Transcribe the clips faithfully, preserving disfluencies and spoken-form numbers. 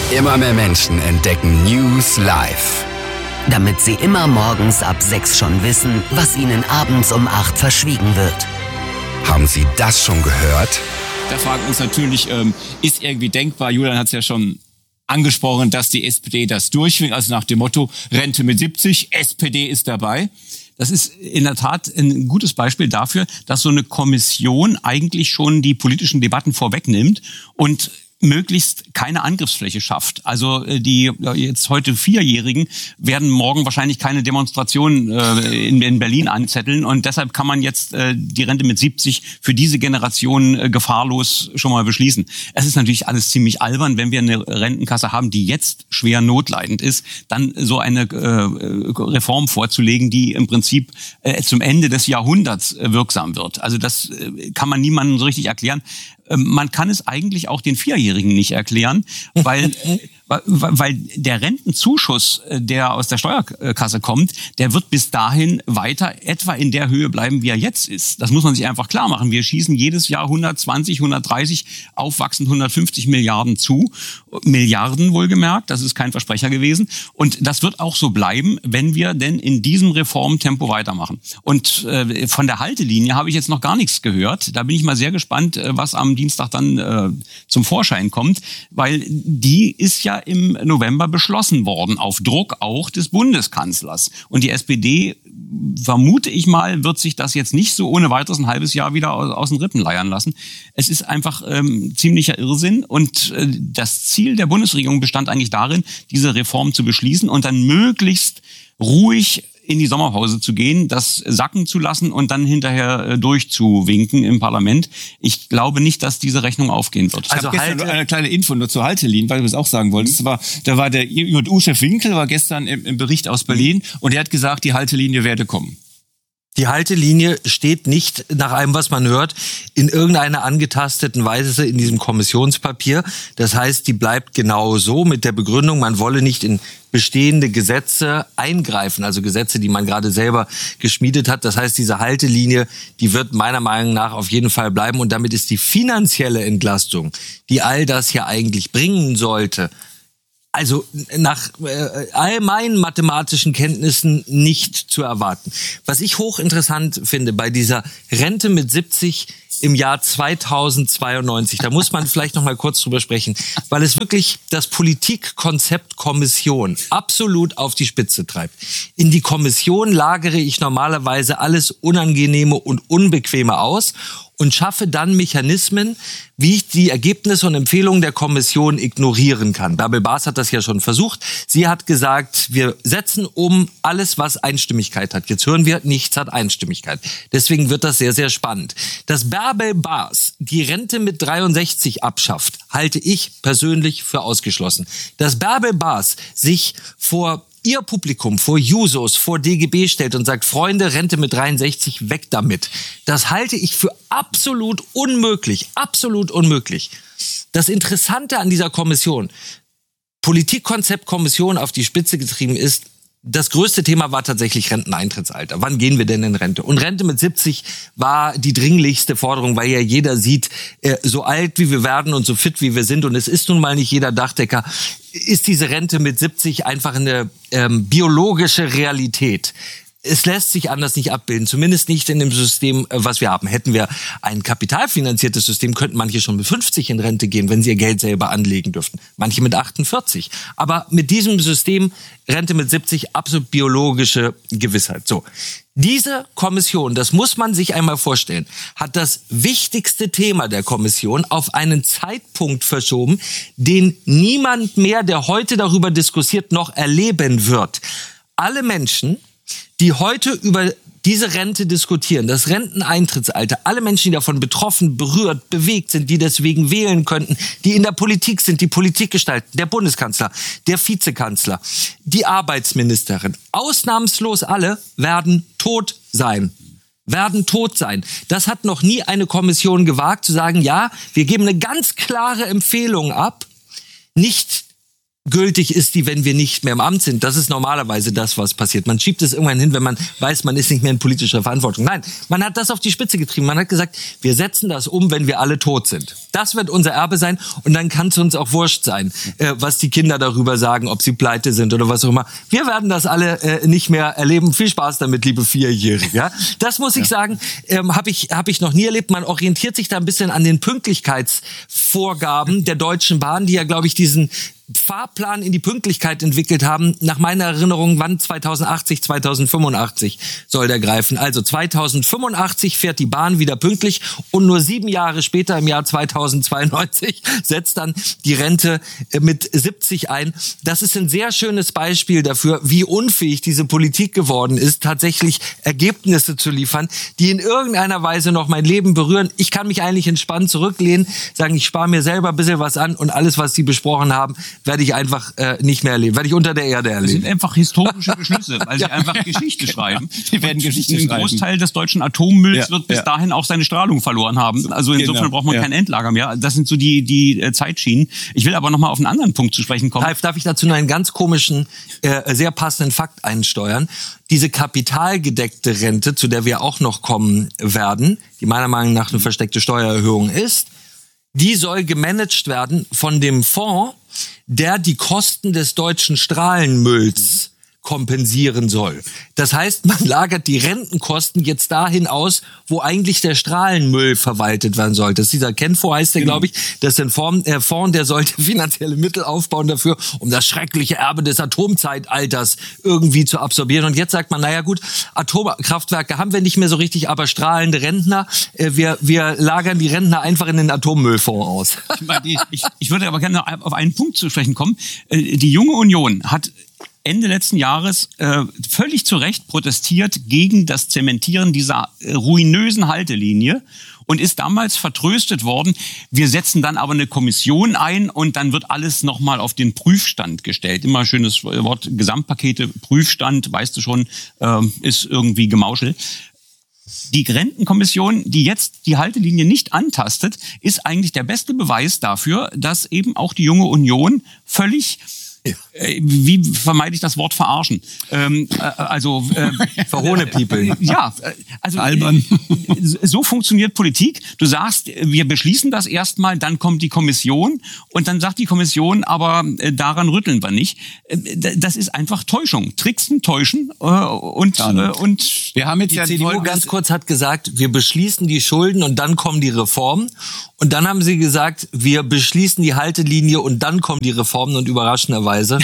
Immer mehr Menschen entdecken News live. Damit sie immer morgens ab sechs schon wissen, was ihnen abends um acht verschwiegen wird. Haben Sie das schon gehört? Da fragen wir uns natürlich, ähm, ist irgendwie denkbar, Julian hat es ja schon angesprochen, dass die S P D das durchwinkt, also nach dem Motto, Rente mit siebzig, S P D ist dabei. Das ist in der Tat ein gutes Beispiel dafür, dass so eine Kommission eigentlich schon die politischen Debatten vorwegnimmt und möglichst keine Angriffsfläche schafft. Also die jetzt heute Vierjährigen werden morgen wahrscheinlich keine Demonstrationen äh, in, in Berlin anzetteln und deshalb kann man jetzt äh, die Rente mit siebzig für diese Generation äh, gefahrlos schon mal beschließen. Es ist natürlich alles ziemlich albern, wenn wir eine Rentenkasse haben, die jetzt schwer notleidend ist, dann so eine äh, Reform vorzulegen, die im Prinzip äh, zum Ende des Jahrhunderts äh, wirksam wird. Also das äh, kann man niemandem so richtig erklären. Man kann es eigentlich auch den Vierjährigen nicht erklären, weil weil der Rentenzuschuss, der aus der Steuerkasse kommt, der wird bis dahin weiter etwa in der Höhe bleiben, wie er jetzt ist. Das muss man sich einfach klar machen. Wir schießen jedes Jahr hundertzwanzig, hundertdreißig, aufwachsend hundertfünfzig Milliarden zu. Milliarden wohlgemerkt, das ist kein Versprecher gewesen. Und das wird auch so bleiben, wenn wir denn in diesem Reformtempo weitermachen. Und äh, von der Haltelinie habe ich jetzt noch gar nichts gehört. Da bin ich mal sehr gespannt, was am Dienstag dann äh, zum Vorschein kommt, weil die ist ja im November beschlossen worden, auf Druck auch des Bundeskanzlers. Und die S P D, vermute ich mal, wird sich das jetzt nicht so ohne weiteres ein halbes Jahr wieder aus, aus den Rippen leiern lassen. Es ist einfach ähm, ziemlicher Irrsinn und äh, das Ziel der Bundesregierung bestand eigentlich darin, diese Reform zu beschließen und dann möglichst ruhig in die Sommerpause zu gehen, das sacken zu lassen und dann hinterher äh, durchzuwinken im Parlament. Ich glaube nicht, dass diese Rechnung aufgehen wird. Ich also habe gestern Halte, eine kleine Info nur zur Haltelinie, weil du es auch sagen wolltest. Mhm. War, da war der J U-Chef Winkel, war gestern im, im Bericht aus Berlin und er hat gesagt, die Haltelinie werde kommen. Die Haltelinie steht nicht, nach allem, was man hört, in irgendeiner angetasteten Weise in diesem Kommissionspapier. Das heißt, die bleibt genau so mit der Begründung, man wolle nicht in bestehende Gesetze eingreifen, also Gesetze, die man gerade selber geschmiedet hat. Das heißt, diese Haltelinie, die wird meiner Meinung nach auf jeden Fall bleiben. Und damit ist die finanzielle Entlastung, die all das ja eigentlich bringen sollte, also nach äh, all meinen mathematischen Kenntnissen nicht zu erwarten. Was ich hochinteressant finde bei dieser Rente mit siebzig im Jahr zweitausendzweiundneunzig, da muss man vielleicht noch mal kurz drüber sprechen, weil es wirklich das Politikkonzept Kommission absolut auf die Spitze treibt. In die Kommission lagere ich normalerweise alles Unangenehme und Unbequeme aus und schaffe dann Mechanismen, wie ich die Ergebnisse und Empfehlungen der Kommission ignorieren kann. Bärbel Baas hat das ja schon versucht. Sie hat gesagt, wir setzen um alles, was Einstimmigkeit hat. Jetzt hören wir, nichts hat Einstimmigkeit. Deswegen wird das sehr, sehr spannend. Dass Bärbel Baas die Rente mit dreiundsechzig abschafft, halte ich persönlich für ausgeschlossen. Dass Bärbel Baas sich vor ihr Publikum, vor Jusos, vor D G B stellt und sagt, Freunde, Rente mit dreiundsechzig, weg damit. Das halte ich für absolut unmöglich, absolut unmöglich. Das Interessante an dieser Kommission, Politikkonzept-Kommission auf die Spitze getrieben ist, das größte Thema war tatsächlich Renteneintrittsalter. Wann gehen wir denn in Rente? Und Rente mit siebzig war die dringlichste Forderung, weil ja jeder sieht, äh, so alt wie wir werden und so fit wie wir sind, und es ist nun mal nicht jeder Dachdecker, ist diese Rente mit siebzig einfach eine ähm, biologische Realität. Es lässt sich anders nicht abbilden, zumindest nicht in dem System, was wir haben. Hätten wir ein kapitalfinanziertes System, könnten manche schon mit fünfzig in Rente gehen, wenn sie ihr Geld selber anlegen dürften. Manche mit achtundvierzig. Aber mit diesem System, Rente mit siebzig, absolut biologische Gewissheit. So. Diese Kommission, das muss man sich einmal vorstellen, hat das wichtigste Thema der Kommission auf einen Zeitpunkt verschoben, den niemand mehr, der heute darüber diskutiert, noch erleben wird. Alle Menschen, die heute über diese Rente diskutieren, das Renteneintrittsalter, alle Menschen, die davon betroffen, berührt, bewegt sind, die deswegen wählen könnten, die in der Politik sind, die Politik gestalten, der Bundeskanzler, der Vizekanzler, die Arbeitsministerin, ausnahmslos alle werden tot sein. werden tot sein. Das hat noch nie eine Kommission gewagt, zu sagen, ja, wir geben eine ganz klare Empfehlung ab, nicht gültig ist die, wenn wir nicht mehr im Amt sind. Das ist normalerweise das, was passiert. Man schiebt es irgendwann hin, wenn man weiß, man ist nicht mehr in politischer Verantwortung. Nein, man hat das auf die Spitze getrieben. Man hat gesagt, wir setzen das um, wenn wir alle tot sind. Das wird unser Erbe sein und dann kann es uns auch wurscht sein, äh, was die Kinder darüber sagen, ob sie pleite sind oder was auch immer. Wir werden das alle äh, nicht mehr erleben. Viel Spaß damit, liebe Vierjährige. Ja? Das muss ich ja. sagen, ähm, habe ich, hab ich noch nie erlebt. Man orientiert sich da ein bisschen an den Pünktlichkeitsvorgaben der Deutschen Bahn, die ja, glaube ich, diesen Fahrplan in die Pünktlichkeit entwickelt haben. Nach meiner Erinnerung, wann zweitausendachtzig, zweitausendfünfundachtzig soll der greifen. Also zweitausendfünfundachtzig fährt die Bahn wieder pünktlich und nur sieben Jahre später, im Jahr zweitausendzweiundneunzig, setzt dann die Rente mit siebzig ein. Das ist ein sehr schönes Beispiel dafür, wie unfähig diese Politik geworden ist, tatsächlich Ergebnisse zu liefern, die in irgendeiner Weise noch mein Leben berühren. Ich kann mich eigentlich entspannt zurücklehnen, sagen, ich spare mir selber ein bisschen was an und alles, was Sie besprochen haben, werde ich einfach äh, nicht mehr erleben, werde ich unter der Erde erleben. Das sind einfach historische Beschlüsse, weil sie einfach Geschichte schreiben. Die werden Geschichte schreiben. Ein Großteil des deutschen Atommülls ja, wird bis ja. dahin auch seine Strahlung verloren haben. Also insofern Genau, braucht man ja. kein Endlager mehr. Das sind so die die äh, Zeitschienen. Ich will aber noch mal auf einen anderen Punkt zu sprechen kommen. Ralf, darf ich dazu noch einen ganz komischen, äh, sehr passenden Fakt einsteuern? Diese kapitalgedeckte Rente, zu der wir auch noch kommen werden, die meiner Meinung nach eine versteckte Steuererhöhung ist, die soll gemanagt werden von dem Fonds, der die Kosten des deutschen Strahlenmülls kompensieren soll. Das heißt, man lagert die Rentenkosten jetzt dahin aus, wo eigentlich der Strahlenmüll verwaltet werden sollte. Das ist dieser Kenfonds, heißt der, glaube ich. Das ist ein Fonds, der Fonds, der sollte finanzielle Mittel aufbauen dafür, um das schreckliche Erbe des Atomzeitalters irgendwie zu absorbieren. Und jetzt sagt man, naja gut, Atomkraftwerke haben wir nicht mehr so richtig, aber strahlende Rentner, wir, wir lagern die Rentner einfach in den Atommüllfonds aus. Ich, meine, die, ich, ich würde aber gerne auf einen Punkt zu sprechen kommen. Die Junge Union hat Ende letzten Jahres äh, völlig zu Recht protestiert gegen das Zementieren dieser äh, ruinösen Haltelinie und ist damals vertröstet worden. Wir setzen dann aber eine Kommission ein und dann wird alles nochmal auf den Prüfstand gestellt. Immer schönes Wort, Gesamtpakete, Prüfstand, weißt du schon, äh, ist irgendwie Gemauschel. Die Rentenkommission, die jetzt die Haltelinie nicht antastet, ist eigentlich der beste Beweis dafür, dass eben auch die Junge Union völlig Äh, wie vermeide ich das Wort verarschen? Ähm, äh, also äh, Verhohne People. Ja, also albern. So funktioniert Politik. Du sagst, wir beschließen das erstmal, dann kommt die Kommission und dann sagt die Kommission, aber äh, daran rütteln wir nicht. Äh, das ist einfach Täuschung, Tricksen, Täuschen äh, und äh, und wir haben jetzt die ja C D U folgendes- ganz kurz hat gesagt, wir beschließen die Schulden und dann kommen die Reformen. Und dann haben sie gesagt, wir beschließen die Haltelinie und dann kommen die Reformen und überraschenderweise.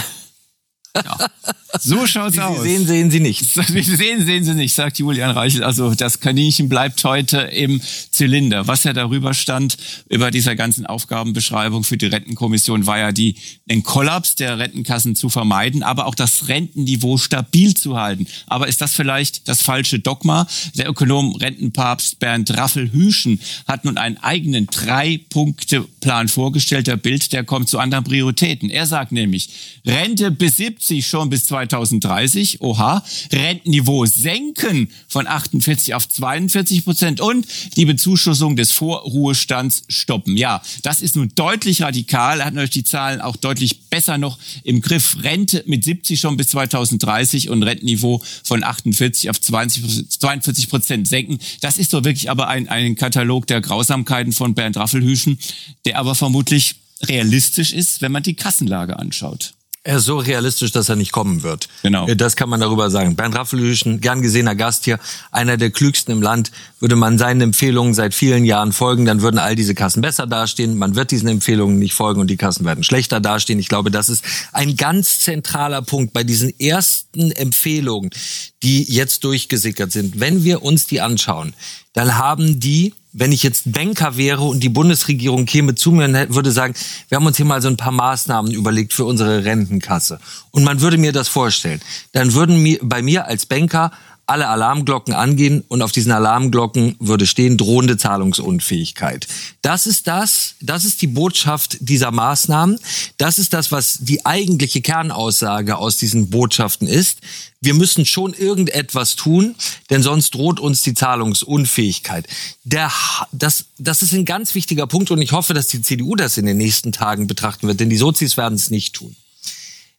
Ja. So schaut's Wie aus. Sie sehen, sehen Sie nicht. Wie Sie sehen, sehen Sie nicht, sagt Julian Reichel. Also das Kaninchen bleibt heute im Zylinder. Was ja darüber stand, über dieser ganzen Aufgabenbeschreibung für die Rentenkommission, war ja die, den Kollaps der Rentenkassen zu vermeiden, aber auch das Rentenniveau stabil zu halten. Aber ist das vielleicht das falsche Dogma? Der Ökonom Rentenpapst Bernd Raffel-Hüschen hat nun einen eigenen Drei-Punkte-Plan vorgestellt. Der Bild, der kommt zu anderen Prioritäten. Er sagt nämlich, Rente bis siebzig schon bis zweitausenddreißig, oha, Rentenniveau senken von achtundvierzig auf zweiundvierzig Prozent und die Bezuschussung des Vorruhestands stoppen. Ja, das ist nun deutlich radikal. Er hat natürlich die Zahlen auch deutlich besser noch im Griff. Rente mit siebzig schon bis zweitausenddreißig und Rentenniveau von achtundvierzig auf zweiundvierzig Prozent senken. Das ist doch wirklich aber ein, ein Katalog der Grausamkeiten von Bernd Raffel-Hüschen, der aber vermutlich realistisch ist, wenn man die Kassenlage anschaut. Er ist so realistisch, dass er nicht kommen wird. Genau. Das kann man darüber sagen. Bernd Raffel-Hüschen, gern gesehener Gast hier, einer der klügsten im Land. Würde man seinen Empfehlungen seit vielen Jahren folgen, dann würden all diese Kassen besser dastehen. Man wird diesen Empfehlungen nicht folgen und die Kassen werden schlechter dastehen. Ich glaube, das ist ein ganz zentraler Punkt bei diesen ersten Empfehlungen, die jetzt durchgesickert sind. Wenn wir uns die anschauen, dann haben die, wenn ich jetzt Banker wäre und die Bundesregierung käme zu mir und würde sagen, wir haben uns hier mal so ein paar Maßnahmen überlegt für unsere Rentenkasse. Und man würde mir das vorstellen. Dann würden mir, bei mir als Banker alle Alarmglocken angehen und auf diesen Alarmglocken würde stehen drohende Zahlungsunfähigkeit. Das ist das, das ist die Botschaft dieser Maßnahmen. Das ist das, was die eigentliche Kernaussage aus diesen Botschaften ist. Wir müssen schon irgendetwas tun, denn sonst droht uns die Zahlungsunfähigkeit. Der, das, das ist ein ganz wichtiger Punkt und ich hoffe, dass die C D U das in den nächsten Tagen betrachten wird, denn die Sozis werden es nicht tun.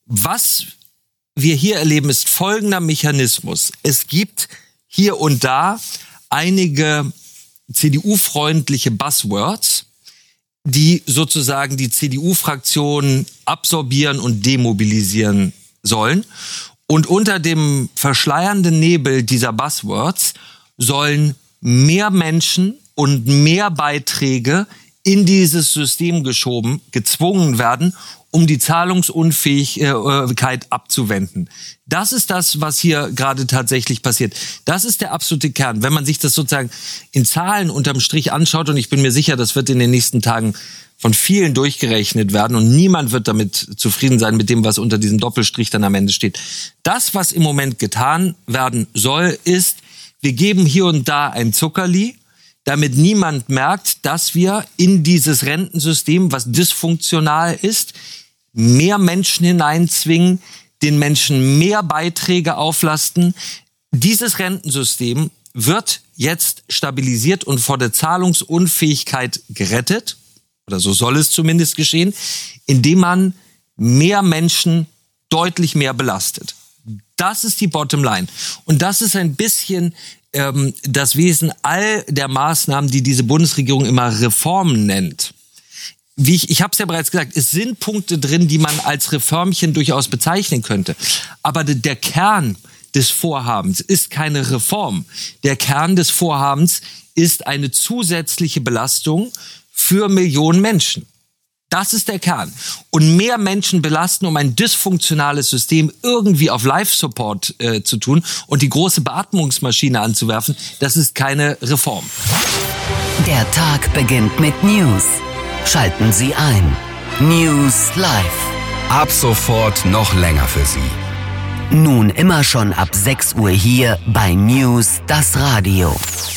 Was wir hier erleben, ist folgender Mechanismus. Es gibt hier und da einige C D U-freundliche Buzzwords, die sozusagen die C D U-Fraktion absorbieren und demobilisieren sollen. Und unter dem verschleiernden Nebel dieser Buzzwords sollen mehr Menschen und mehr Beiträge in dieses System geschoben, gezwungen werden, um die Zahlungsunfähigkeit abzuwenden. Das ist das, was hier gerade tatsächlich passiert. Das ist der absolute Kern. Wenn man sich das sozusagen in Zahlen unterm Strich anschaut, und ich bin mir sicher, das wird in den nächsten Tagen von vielen durchgerechnet werden und niemand wird damit zufrieden sein mit dem, was unter diesem Doppelstrich dann am Ende steht. Das, was im Moment getan werden soll, ist, wir geben hier und da ein Zuckerli, damit niemand merkt, dass wir in dieses Rentensystem, was dysfunktional ist, mehr Menschen hineinzwingen, den Menschen mehr Beiträge auflasten. Dieses Rentensystem wird jetzt stabilisiert und vor der Zahlungsunfähigkeit gerettet, oder so soll es zumindest geschehen, indem man mehr Menschen deutlich mehr belastet. Das ist die Bottomline. Und das ist ein bisschen ähm, das Wesen all der Maßnahmen, die diese Bundesregierung immer Reformen nennt. Wie ich, ich habe es ja bereits gesagt, es sind Punkte drin, die man als Reformchen durchaus bezeichnen könnte. Aber de, der Kern des Vorhabens ist keine Reform. Der Kern des Vorhabens ist eine zusätzliche Belastung für Millionen Menschen. Das ist der Kern. Und mehr Menschen belasten, um ein dysfunktionales System irgendwie auf Life-Support äh, zu tun und die große Beatmungsmaschine anzuwerfen, das ist keine Reform. Der Tag beginnt mit News. Schalten Sie ein. News Live. Ab sofort noch länger für Sie. Nun immer schon ab sechs Uhr hier bei News das Radio.